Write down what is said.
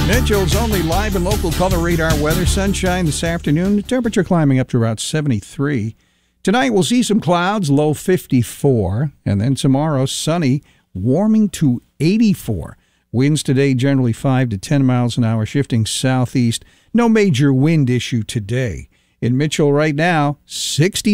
Mitchell's only live and local color radar weather. Sunshine this afternoon. The temperature climbing up to about 73. Tonight we'll see some clouds, low 54. And then tomorrow, sunny, warming to 84. Winds today generally 5 to 10 miles an hour, shifting southeast. No major wind issue today. In Mitchell right now, 60.